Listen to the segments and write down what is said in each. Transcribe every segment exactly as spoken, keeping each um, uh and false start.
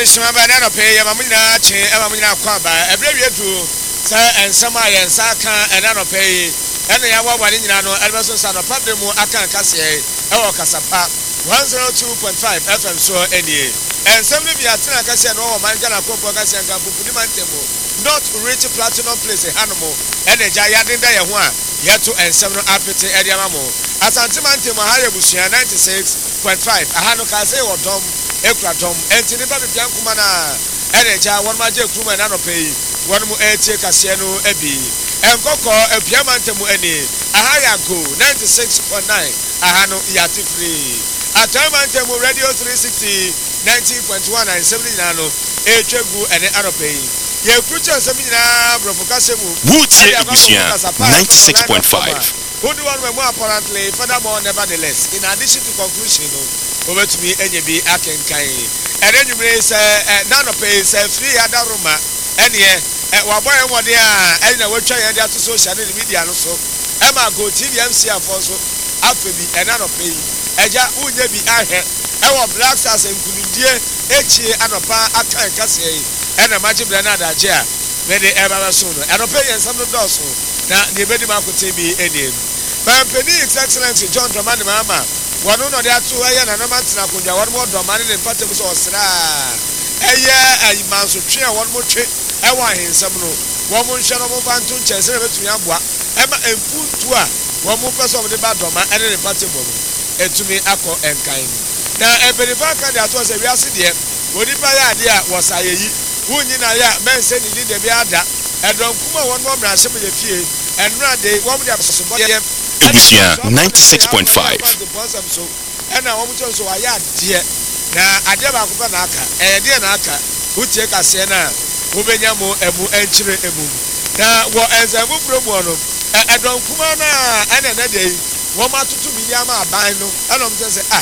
Abishima banana pay Yamamina chain Amamina Kwaba, a brave yetu, sir, and Sama and Saka and Anopay, and the Yawa Warinano, Elbason San of Padremo, Akan Cassie, Ewa Casapa, one oh two point five F M so any. And some of you are Tina Cassia, no Mangana Copo Cassia, Pupudimantemo, not rich platinum place a animal, and a giant in Dayawan, Yatu and seven Apete Ediamamo. As Antimantemo Hayabusia ninety-six point five, a Hanokase or Dom. Ekratom enti nipa bibia nkumana eneja won maje kuma na no pay won mu etie kasiano ebi enkoko epiama ntemu eni ahaya go ninety-six point nine ahano yati free atama ntemu radio three sixty ninety point one and seventy nano etwegu ene anopay ye krucha semina brofokasemu wutie ebusia ninety-six point five who do one more apparently furthermore nevertheless in addition to conclusion over to me any be akenkai and then you may say none of pay say free adaruma and yeah waboy what they are and we try and to social media so Emma go T V M C for so after be and none of pay eja unye bi ahe e wo Black Stars nkudie echi anopa akanka say and a match blanada jea me dey ever so no and pay and some doors na the bedi makote bi eni Pampeni His Excellency John Dramani Mahama one no dey atu eye na na matina kunja one more Dramani ne patem so osra eye ayi manso twe one more twe e wa hensam no one mo nhwe no mo fanto nchese na betumi aboa e ma empuntu a one mo person de ba Doma ene ne patem mo etumi akọ enkan na ebenifa ka dey atu se wiase de woni pa ya de a wosayeyi wunyi na ya mense ni de bi ada edon kuma one more bra se me fie enra de one de asobo ye Ebusia ninety-six point five. And I want to so I had dear. Now, I never go back. And dear Naka, who take a sena, who benyamo emu entry emu. Now, what as a move from one of I don't come on and another day, one more to Miyama Bino, and I'm just say, ah,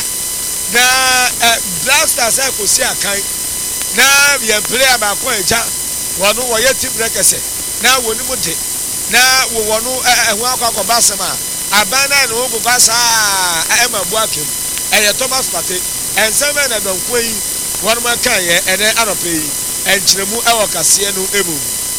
now, Black Stars I could see a kind. Now, we are play about Quencha, one who are yet to break a set. Now, when you want it. Now, we want to walk up Basama. Abana no go basa e ma buakem e ye Thomas Pate en seven na don kwei won ma kan ye ene anope en kiremu e wo kase no emu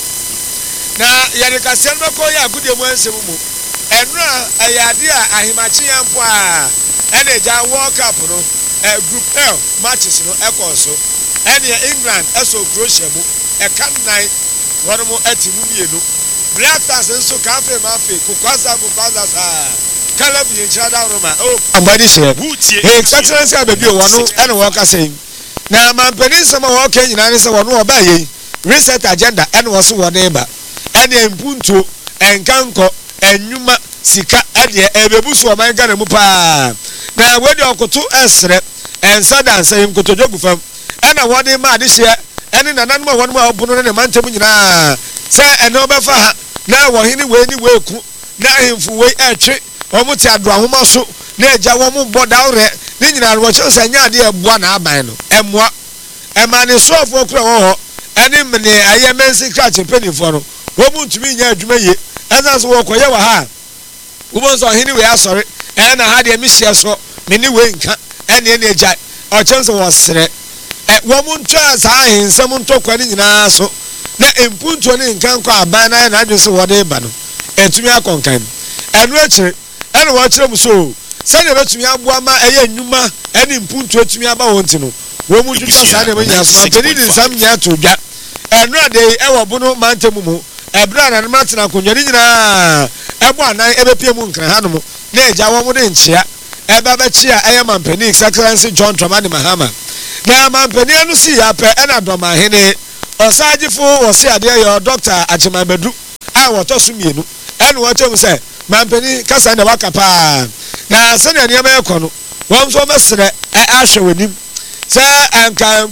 na ye de kase no ko ya gude mu ansem mu enra e ya de a ahimachi yampo a ene ja World Cup no e group L matches no e ko so ene England e so Croatia mu e kan nine won mu atimu mienu Black Stars nso kafe mafe kukwaza kukwaza sa kala bi nchada roma oh amadi she hey Excellency abebi o wonu ene wo ka sen na mampeni sama wo ka nyina ne se wonu oba ye reset agenda ene wo so wo ne ba ene empunto enkanko enwuma sika ade ebebusu o man gana mu pa na wedi okoto esre ensa dansa yim kotojogu fam ene wo de ma de she ene nanan ma wonu ma obuno ne mantem nyina se ene obefa ha na wo hini we ni we ku na himfu we etwe omo ti ado ahoma so na eja wo mo bodawre ni nyina ro che se nya de eboa na aban no emoa ema ne sofo kura wo ho ene mne aye mensi scratch penifo no wo mu ntumi nya adwuma ye eza so wo koye wa ha wo mo so hini we asore e na ha de mi hye so me ni we nka ene ene eja o chense wo sere e wo mu ntwa sa ahensam ntokwa ni nyina so na empunto ni nkan kwa aban na na adwese wo de ba no etumi akonkan enu akire ene wo akire mu so se ne betumi aboa ma eye nnuma ene empunto etumi aba wonti no wo mu twetwa sa na manya so apedi ni sam nya to dwa enu ade e wo bunu mantemu mu ebra na na matena konwa ni nyina ebo anan ebepie mu nkran hanom na eja wo mu de nchia eba ba chia eye mampani His Excellency John Dramani Mahama na mampani anu si ya pe ena doma hene osajifo wose ade yo Doctor Achimabedu a woto so mienu ene wo chem se mampani kasa na waka pa na se na ne ma ekono won so mesre e ahwe wanim se anka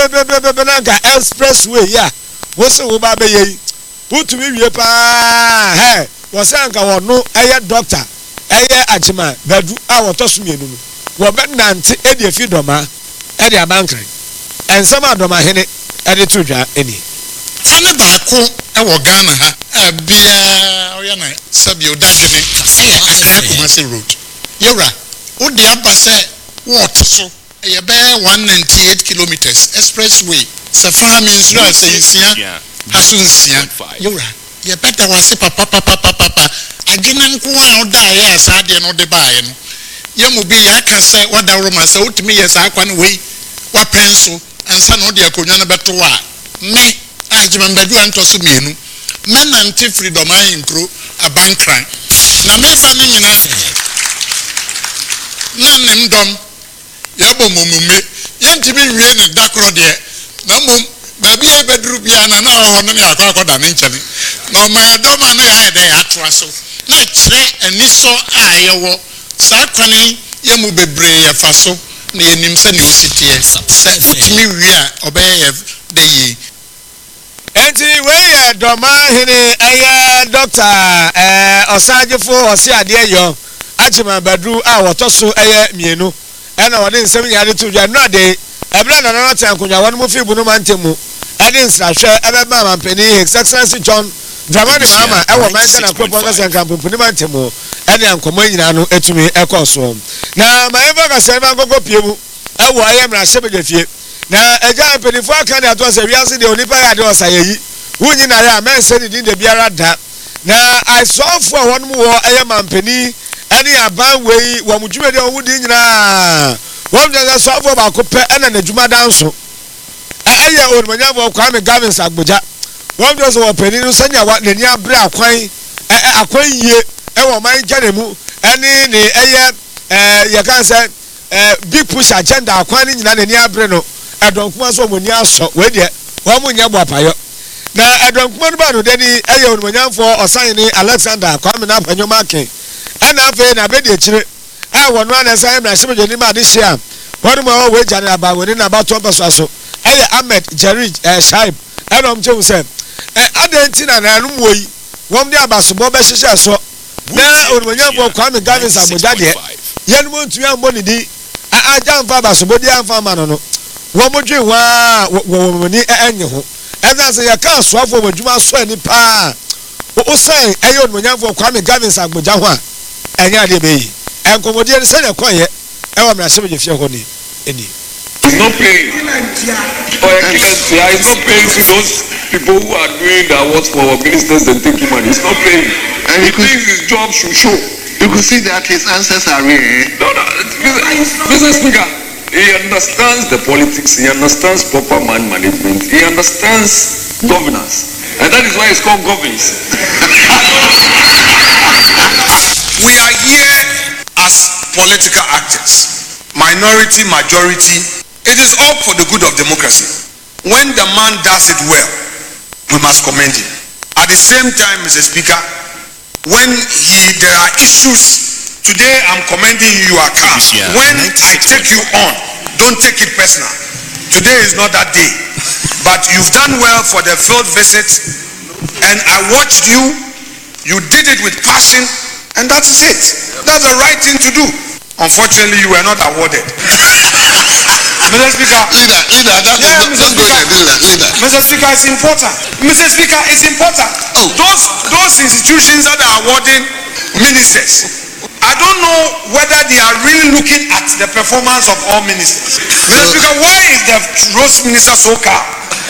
nanka expressway ya wo se wo ba be yi utumi wie pa he wo se anka wono eye Doctor eye Achimabedu a woto so mienu no wo be nante e de fi doma e de abankran ensama doma hene ade to dwa eni fane baako e wo Ghana ha abia oya na sabio dadwene ase Kumasi road yewra odi aba se what so e be one hundred ninety-eight kilometers expressway sɛ faa mi nsoro a sɛ nsia aso nsia yɛwura yɛbɛda wase papapapapapa adwene nko a ɔda a yɛ saa deɛ no ɔde baeɛ no yɛ mu bi yɛaka sɛ wada roma sɛ wotumi yɛ saa kwa no wei wapɛn so ansa na ɔde akonnwa no bɛto a me a gyemambadu a ntɔ so mmienu mɛnante freedom ayi nkuro abankran na meba no nyinaa na ne ndɔm yɛbɔ mmumme yɛntumi nwie ne da korɔ deɛ na mmom baabi a yɛbɛduru bia na na ɔhɔ no ne akɔ akɔda ne nkyɛne na ɔma yɛdɔm a no yɛayɛ dɛ yɛatoa so na ɛkyerɛ anisɔ a yɛwɔ saa kwane yɛ mu bebree yɛfa so na yɛnim sɛ ne wosi teɛ sɛ wotumi wie a ɔbɛyɛ yɛ dɛ yie enti wei yɛ dɔma hene ɛyɛ dɔkta ɛɛ ɔsagyefo ɔse adeɛ yɔ agyema badu a wɔtɔ so ɛyɛ mmienu ɛna wɔde nsɛm nyade to dwa no ade ɛbrɛ na nana te ankonnwa wɔn mu fi bu no mante mu ɛde nsrahwɛ ɛbɛba amampani his excellency john dramani mahama ɛwɔ manka na kuropɔn kasa nkamponi mante mu ɛne nkɔmɔ nyinaa no etumi ɛkɔ so na mayɛmfa kasa ɛma nkɔkɔ pie mu ɛwɔ ɛyɛ mmarahyɛbadwa fie na ɛgya mpanimfoɔ aka ne ato sɛ wiase deɛ onipa yɛ ade ɔsa yɛyi wonyi na yɛ a mɛnsɛ ne din da biara da na asɔfoɔ a wɔn mu wɔ ɛyɛ mampani ɛne aban wei wɔn dwumadi a wɔn di nyinaa wɔn nyɛ asɔfoɔ baako pɛ ɛna n'adwuma danso ɛyɛ onimanyafo kwame gavin sagbogya wɔn nyɛ sɛ wɔpani no sɛnea wa n'ani abere akwan ɛɛ akwan yie ɛwɔ ɔman nkyɛn mu ɛne ne ɛyɛ ɛɛ yɛka sɛ ɛɛ big push agenda akwan ne nyinaa n'ani abere no ɛdɔnkuma so wɔn ani asɔ wei deɛ wɔn mo nyɛ bɔ apayɔ na ɛdɔnkuma no ba no dani ɛyɛ onimanyafo ɔsan ne alexander kwame n'apanyɔm akin ɛna afei na abɛdi akyire a wɔn ano ɛsan ɛmɛ ahyɛnbɛdwa nim ade hyia wɔn mu a wɔwɔ egya ne aba wɔn ani na aba to mpɛso aso ɛyɛ ahmed jerry ɛɛ shaib ɛna wɔn kyɛn sɛ ɛ adan ti na nanum wɔ yi wɔn de abasobɔ bɛhyehyɛ so na onimanyafo kwame gavin sagbogya deɛ yɛn mu ntumi ambɔ ne di a agya nfa abasobɔ di anfa ama no no wɔn mo dwe hɔ a wɔn ani ɛnyɛ ho ɛna sɛ yɛka asoafo wɔn adwuma asɔ ani paa osan ɛyɛ onimanyafo kwame gavin sagbogya ho a ɛnyɛ adeɛ bɛyi nkɔmɔdeɛ sɛdeɛ kɔnyɛ ɛwɔ mmarahyɛbadwa fie hɔ ne ɛni. It's not paying. For excellence, yeah, it's not paying to those people who are doing the awards for our ministers and taking money. It's not paying. And he thinks his job should show. You could see that his answers are real. No, no, Mister Speaker, he understands the politics, he understands proper man management, he understands governance. And that is why it's called governance. We are here as political actors, minority, majority. It is all for the good of democracy. When the man does it well, we must commend him. At the same time, Mister Speaker, when he there are issues, today I'm commending you, you are calm. When I take you on, don't take it personal. Today is not that day. But you've done well for the field visit, and I watched you. You did it with passion, and that is it. That's the right thing to do. Unfortunately, you were not awarded. Mister Speaker, Leader, leader, that yeah, is Mister not, don't go Speaker, there, leader, leader. Mister Speaker, it's important. Mister Speaker, it's important. Oh. Those those institutions that are awarding ministers, I don't know whether they are really looking at the performance of all ministers. Mister Speaker, why is the roast minister so calm?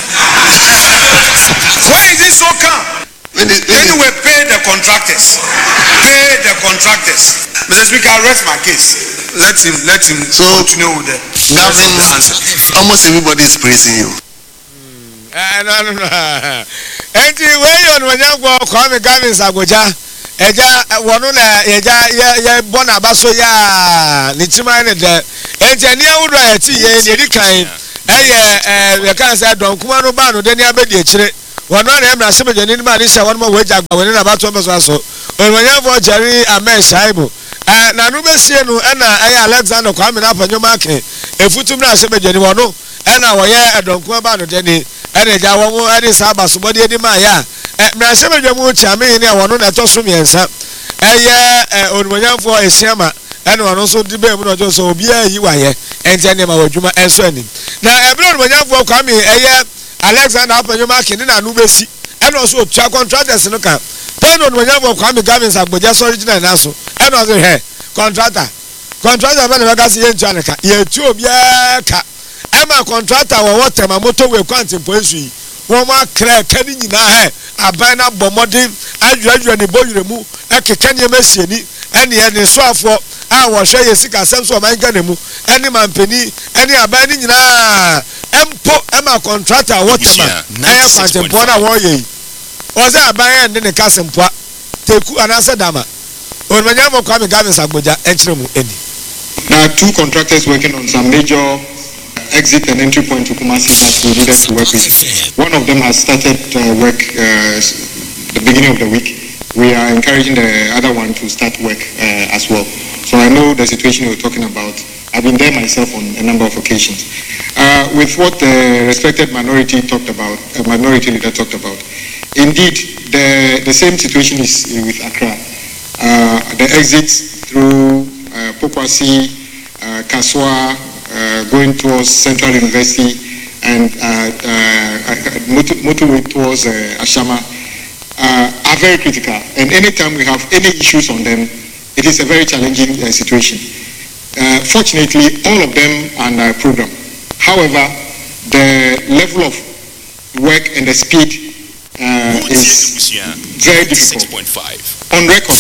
Why is he so calm? Anyway, pay the contractors. Pay the contractors. Mister Speaker, I rest my case. Let him let him So, continue with the Gavin, the answer. almost everybody is praising you. ɛɛ no no no eti wei yɛ onimanyafo kwame gavin sagbogya ɛgya wɔn na yɛgya yɛ yɛ bɔ n'aba so yɛ a ne kyima ne dɛ eti ɛni ahodoɔ a yɛti yɛ ne yɛdi kan ɛyɛ ɛɛ yɛka sɛ dɔnkuma no ba no de ne abɛdi akyire wɔn na yɛ mmarahyɛbadwa ne nimu ade hyɛ wɔn mo wɔ egya gba wɔn ne n'aba to mpɛ so aso onimanyafo jerry ahmed shaibu ɛɛ n'anu bɛsie no ɛna ɛyɛ alexander kwame n'apanyɔm ake efutum na ahyɛbadwa ne wɔn no ɛna wɔyɛ ɛdɔnkuma ba no de ne ɛna egya wɔn ɛde saa abasobɔdeɛ de maa yɛ a ɛ mmarahyɛbadwa mu kyame ne a wɔn na ɛtɔ so mmiɛnsa ɛyɛ ɛ onimanyafo esiama ɛna wɔn nso de bɛn mu na ɔjɔ so obiara yi wayɛ ɛnkyɛn nneɛma wɔ adwuma ɛnso anim na ɛbɛrɛ onimanyafo kwame ɛyɛ alexander apanyɔm ake ne n'anu bɛsi ɛna ɔso otua contractors no kan pɛn onimanyafo kwame gavin sagbogya sɔre gyina ne naso ɛna ɔso hɛ contractor contractor bɛ na bɛka se yɛntua ne ka yɛtu obiara ka ɛma ɛma contractor wɔ wɔtɛm a motorway kwanti mpoesu yi wɔn mo akra kani nyinaa hɛ aban na bɔ mmɔden adwuradwura ne bɔwura mu ɛkeka nneɛma sieni ɛne ɛne soafoɔ a wɔhwɛ yɛ sika asɛm so ɔman gana mu ɛne mampani ɛne aban ne nyinaa ɛmpo ɛma contractor a wɔtɛm a ɛyɛ kwantempɔn na wɔyɛ yi ɔsɛ aban yɛ ne ne kase mpoa teku anaasɛ dama onimanya mo kwame gavin sagboja ɛnkyerɛ mu ɛni. There are two contractors working on some major exit and entry point to Kumasi that we needed to work with. One of them has started uh, work uh, the beginning of the week. We are encouraging the other one to start work uh, as well. So I know the situation you're talking about. I've been there myself on a number of occasions. Uh, with what the respected minority talked about, uh, minority leader talked about, indeed, the, the same situation is with Accra. Uh, the exits through uh, Pokwasi, uh, Kaswa, uh, going towards Central University, and uh, uh, motor, motorway towards uh, Ashama uh, are very critical. And anytime we have any issues on them, it is a very challenging uh, situation. Uh, fortunately, all of them are under program. However, the level of work and the speed uh, is very difficult. On record,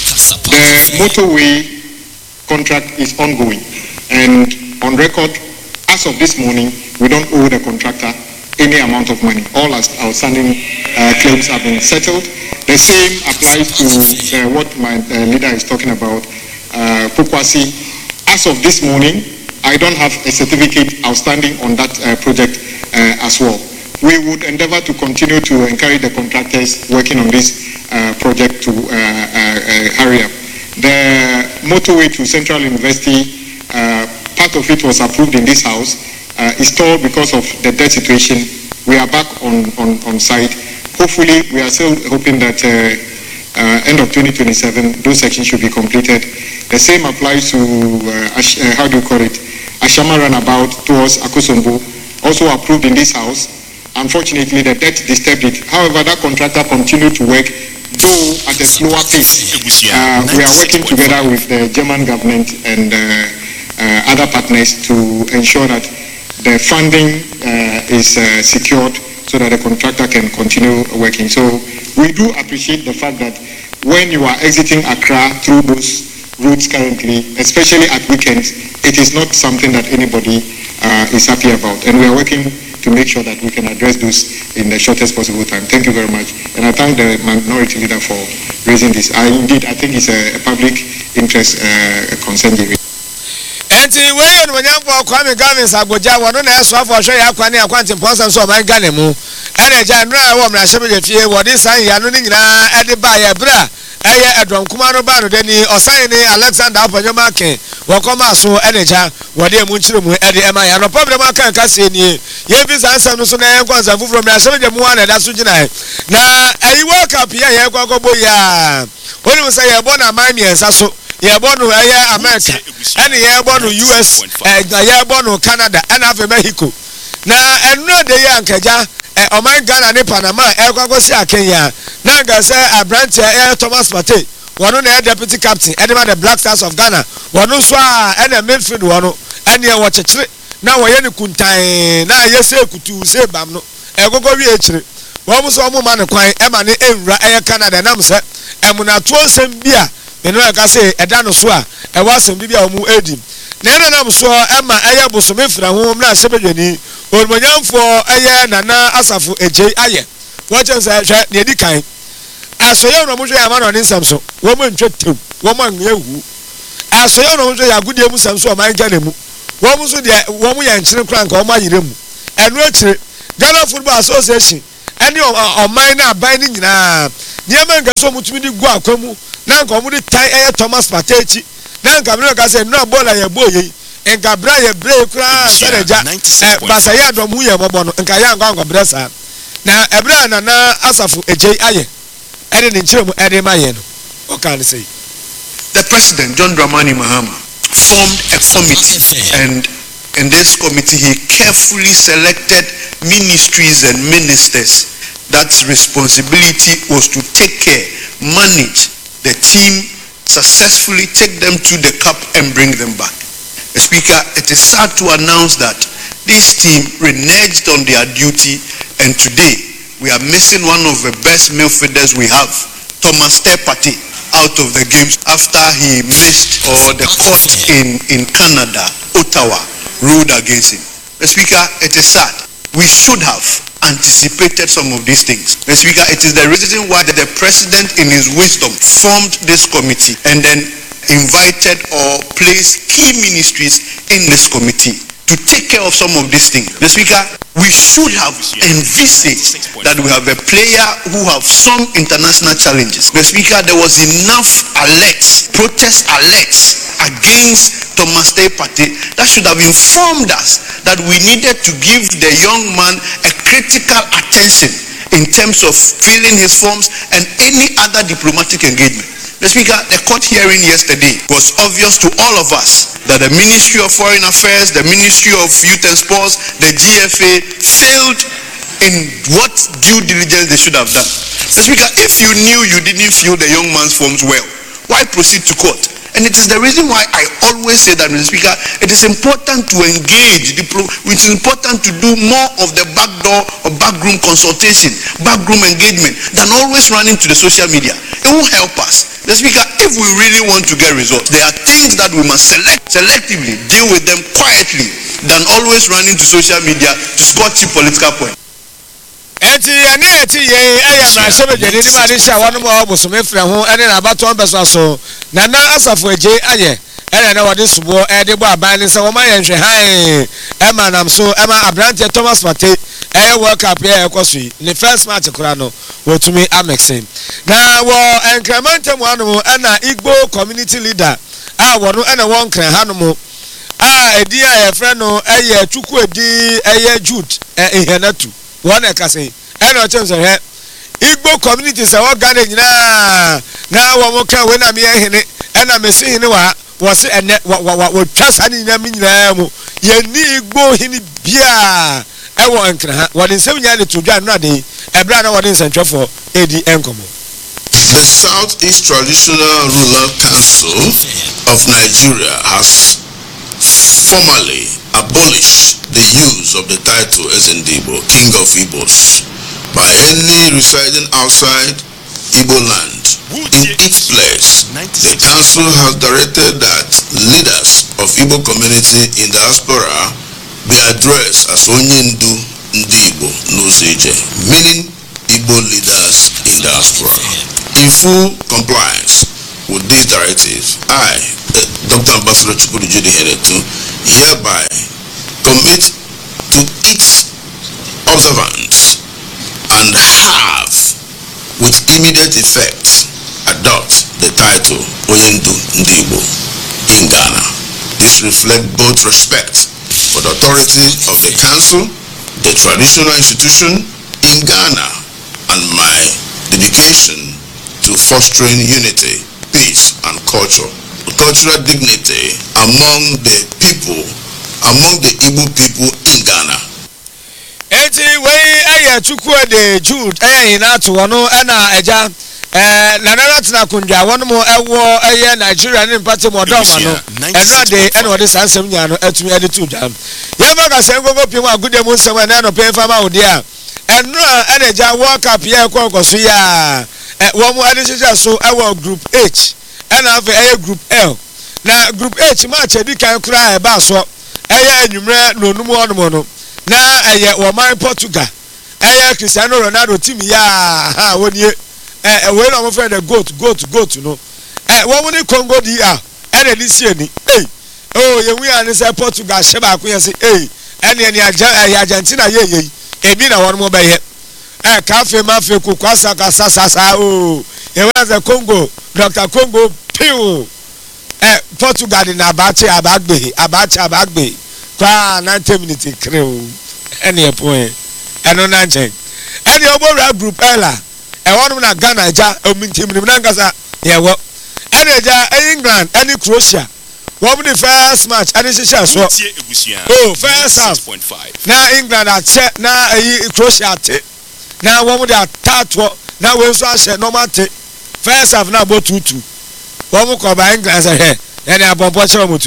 the motorway contract is ongoing, and on record, as of this morning, we don't owe the contractor any amount of money. All our outstanding uh, claims have been settled. The same applies to uh, what my uh, leader is talking about, uh, Pokwasi. As of this morning, I don't have a certificate outstanding on that uh, project uh, as well. We would endeavor to continue to encourage the contractors working on this uh, project to uh, uh, uh, hurry up. The motorway to Central University, uh, part of it was approved in this house. Uh, is stalled because of the debt situation. We are back on, on, on site. Hopefully, we are still hoping that uh, uh, end of twenty twenty-seven, those sections should be completed. The same applies to, uh, Ash, uh, how do you call it, Ashama Runabout towards Akosombo, also approved in this house. Unfortunately, the debt disturbed it. However, that contractor continued to work, though at a slower pace. Uh, we are working together with the German government and uh, uh, other partners to ensure that the funding uh, is uh, secured so that the contractor can continue working. So we do appreciate the fact that when you are exiting Accra through those routes currently, especially at weekends, it is not something that anybody uh, is happy about. And we are working to make sure that we can address those in the shortest possible time. Thank you very much. And I thank the minority leader for raising this. I indeed, I think it's a, a public interest uh, concern. Enti wewe ni wanyambo Kwame Gavin Sagboja wano na yesu afọ hwe ya kwane akwanti mponsa nso man gane mu ene ja nra wo mra hye fie wodi san ya no ni nyina ede ba ya bra eye edom kuma no ba no de ni osan ni Alexander Aponyoma ken wo koma so ene ja wodi emu nchire mu ede ema ya no problem aka nka se ni ye bi san san no so na ye kwanza fufuro mra hye mu ana da so gina na ayi world cup ya ye kwakọbo ya oni mo say ye bo na man mi ensa so ye born no eh America and ye born no U S eh ye born no Canada and have Mexico na enno de ye ankaja eh oman Ghana ne Panama eh kwakosi akenya na nga say Abrante eh Thomas Partey wono na deputy captain edema the Black Stars of Ghana wono so a eh na midfield wono ene ye wo chekere na wo ye ne kuntan na ye se kutu se bam no eh gogo wi ekire wo mo so mo ma ne kwan e ma ne enwura eh Canada na mo se emuna to nsem bia eno aka say eda no so a e wasem bibia omu edim na ena nam so ema eye bosome fira ho na sebedwani onmonyamfo eye nana asafo eje aye wachen say hwe na edi kan asoye no mo hwe ama no ne nsam so wo mo ntwe tew wo mo anwe hu asoye no mo hwe ya gudie mu sam so o man gane mu wo mo so de wo mo ya nkyere kran ka o ma yire mu eno akire Ghana Football Association ene o man na ban ni nyina niema nga so mutumi di gu akwamu na nka omudi tai eye Thomas Partey na nka bro ka say no bola ye boye nka bra ye bre kura sareja basa ya dom hu ye bobo no nka ya nka nka bra sa na ebra na na asafo eje aye ene ne nchire mu ene ma ye no o kan say the president John Dramani Mahama formed a committee, and in this committee he carefully selected ministries and ministers that's responsibility was to take care, manage the team successfully, take them to the cup and bring them back. The Speaker, it is sad to announce that This team reneged on their duty, and today we are missing one of the best midfielders we have, Thomas Partey, out of the games after he missed or the court in, in Canada, Ottawa, ruled against him. The Speaker, it is sad. We should have anticipated some of these things. The Speaker, it is the reason why the President in his wisdom formed this committee and then invited or placed key ministries in this committee to take care of some of these things. The Speaker, we should have envisaged that we have a player who have some international challenges. The Speaker, there was enough alerts, protest alerts against Thomas Partey that should have informed us that we needed to give the young man a critical attention in terms of filling his forms and any other diplomatic engagement. The Speaker, the court hearing yesterday was obvious to all of us that the Ministry of Foreign Affairs, the Ministry of Youth and Sports, the G F A failed in what due diligence they should have done. The Speaker, if you knew you didn't fill the young man's forms well, why proceed to court? And it is the reason why I always say that, Mister Speaker, it is important to engage, it is important to do more of the backdoor or backroom consultation, backroom engagement than always running to the social media. It won't help us. The Speaker, if we really want to get results, there are things that we must select selectively, deal with them quietly, than always running to social media to score cheap political points. Eti ene eti ye eya na shebe je ni ma ni sha wonu mo obusum efre ho ene na abato beso so na na asafo eje aye ene na wode subo e de bo aban ni se wo ma ye nhwe han e ma nam so e ma Abrante Thomas Partey e World Cup ye ekoso yi ni first match kura no wotumi amexen na wo enkramantem wanu mo na Igbo community leader a wono ene won kran hanumo a edi a ye frɛ no eye Chukwu edi eye Jude e henatu one ekase ene o chem se Igbo community se wo Ghana nyina na wo mo kan we na me hene ena me se hene wa wo se ene wo twasa ni nyina me nyina mu ye ni Igbo hene bia e wo enkra ha wo de nsem nya ne todwa no ade ebra na wo de nsentwefo edi enkomo. The Southeast Traditional Ruler Council of Nigeria has formally abolished the use of the title Ezendibo, King of Igbos, by any residing outside Igbo land. In its place, the council has directed that leaders of Igbo community in diaspora be addressed as Onyendu Ndibo Noseje, meaning Igbo leaders in diaspora. In full compliance with these directives, I, uh, Doctor Ambassador Chukwudi Judy Henetu, hereby commit to its observance and have, with immediate effect, adopt the title Onyendu Ndibo in Ghana. This reflects both respect for the authority of the council, the traditional institution in Ghana, and my dedication to fostering unity, peace, and culture, cultural dignity among the people, among the Igbo people in Ghana. Eti we eye Chukwu de Jude eye na to wono na eja eh na na tina kunja wono mo ewo eye Nigeria ni party mo do ma no eno de eno de sansem nya no atumi ade to jam ye ma ka se gogo pim agude mu nsem na no pe fa ma odi a eno ene eja World Cup ye ko koso ya eh wo mo ade sisa so ewo group H ena afa eye group L na group H match edi kan kura e ba so eye enwumre no numu ono no na eye wo man Portugal eye Cristiano Ronaldo team ya ha woni eh we no mo friend the goat goat goat no eh wo woni Congo D R ene ni sie ni eh oh ye wi an say Portugal she ba ko ye say eh ene ni Argentina ye ye ebi na won mo be ye eh ka fe ma fe ko kwasa ka sa sa sa oh ye we say Congo Doctor Congo piu eh Portugal na abache abagbe abache abagbe kwa ninety minutes crew ene point eno na nche ene obora group ela e wonu na Ghana ja omintim nim na ngasa ye wo ene ja England ene Croatia wo the first match ene shisha so oh first half na England ache na Croatia ate na wo the tato na we so ahye normal te first half na bo two two wo ko ba England say he ene abompo chere mutum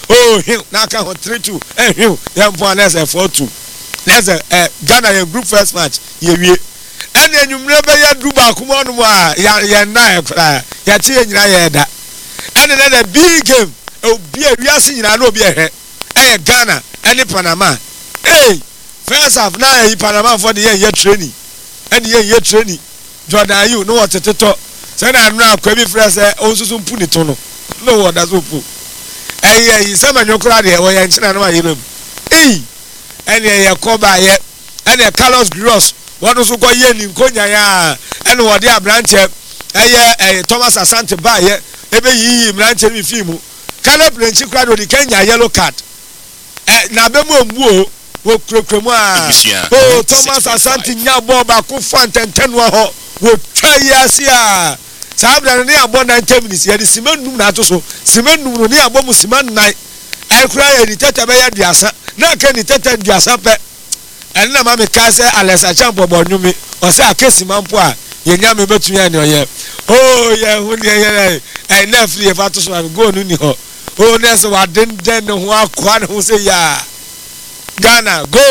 oh him na ka ho three two eh him yam po na say four two na say eh Ghana your group first match ye wie ene enwumre be ya du ba kuma no a ya ya na e kra ya ti enyina ye da ene na the big game obi a wiase nyina na obi ehwe eh Ghana ene Panama eh first half na e Panama for the year training ene ye training Jordan you no what to say na no akwa bi fresh eh onsusu mpu ni to no no what that so pu eh eh sama nyokura de wo ya nchina no ayem eh ene ye koba ye ene Carlos Gross wọ́n so kọ́ yé ni nkonya ya ẹni wọ́n de abirante ẹyẹ ẹ Thomas Asante ba yẹ ebe yiyi abirante mi fi mu Caleb Plenty kura do di Kenya yellow card ẹ na bẹ mu omu o wọ kurekure mu a o Thomas Asante nya bọ baako fa ntẹntẹn wọ họ wọ twa yi ase a saa abirante ni abọ ninety minutes yẹ di sima num na ato so sima num no ni abọ mu sima nnan ẹ kura yẹ ni tẹtẹ bẹ yẹ duasa na kẹ ni tẹtẹ duasa pẹ. And na mama ka say Alessa Champo Bonyumi o say akesi mampo a ye nya me betu ya ni oye oh ye hu ni ye eh na free e fa to so go nu ni ho oh na so wa den den ho akwa na ho say ya Ghana go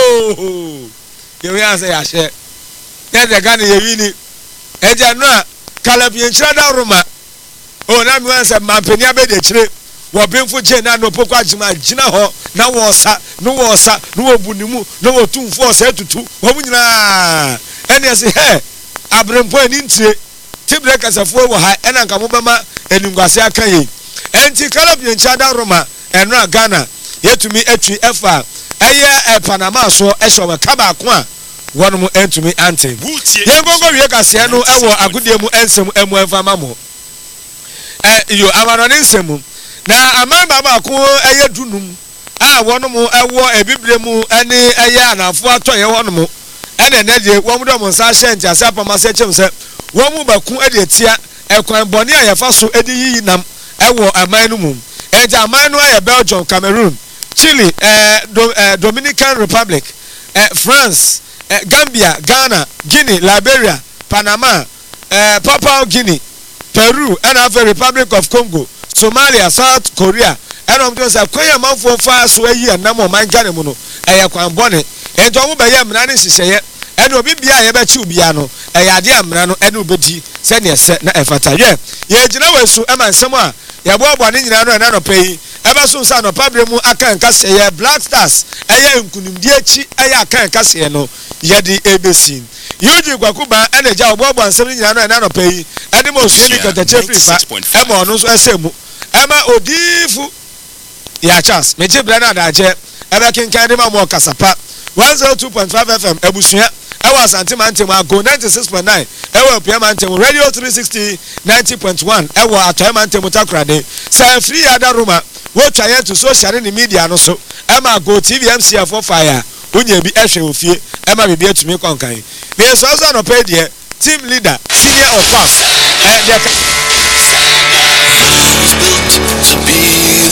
ye we say ya she ya de Ghana ye wi ni e je no a Caleb Yenchira da Roma oh na me say mampani abede chire wo benfo je na no pokwa jima jina ho na wo sa no wo sa no wo bunimu no wo tumfo sa tutu wo munyina ene se he abrempo ani ntire tibre kasafo wo ha ena nka mo bema enungwase aka yi enti Caleb Yenchira da Roma enra Ghana yetumi atwi efa eye e Panama so ehwe ma kaba ko a wono entumi ante ye gongo wie kase no ewo agudie mu ensem emu enfa mamo eh yo amarone nsemu na amamba ba ko eye dunum a wono mu ewo ebibre mu ene eye anafo atoye wono mu ene ne de wo mu do mo sa hye ntia sa pama se chem se wo mu ba ku ede tia ekwan boni ayefa so edi yi nam ewo aman no mu e ja aman no aye Belgium, Cameroon, Chile, eh, Do, eh Dominican Republic, eh France, eh, Gambia, Ghana, Guinea, Liberia, Panama, eh Papua Guinea, Peru, and the Republic of Congo, Somalia, South Korea, and I'm just a queer month for fast way here, no more man Ganimuno, a yakwan bonnet, and to obey him, Nani say, and will be a betu piano, a yadia mrano, and ubeti, send your set na efata. Yeah, yeah, you know, so am I somewhere, ya bob in another pay, ever soon son of Pablo Akan Cassia, Black Stars, a young Kunumdiachi, a yakan Cassiano, yadi A B C. You do Guacuba and a job bob and seven another pay, and the most unique at the Jeffrey Emma knows Semu. Emma Odifu Yachas, Major Brennan Daje, Emma King Kadima Mo Casapa, one oh two point five F M, Ebusia, I was Antimantima, go ninety-six point nine, Ewa Piamantim, Radio three sixty, ninety point one, Ewa Atamantim Mutakrade, San Free Adaruma, what I had to social in the media, and also Emma go T V M C for fire, Unya be Ashe of fear, Emma be here to make on kind. There's also no paid here, team leader, senior of course, and